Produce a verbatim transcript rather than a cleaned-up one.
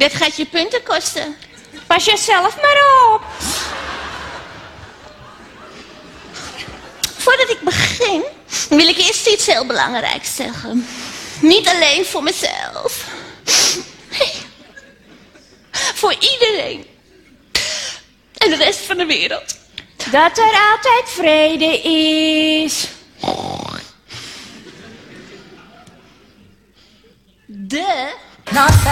Dat gaat je punten kosten. Pas jezelf maar op. Voordat ik begin, wil ik eerst iets heel belangrijks zeggen. Niet alleen voor mezelf. Voor iedereen. En de rest van de wereld. Dat er altijd vrede is. De... Not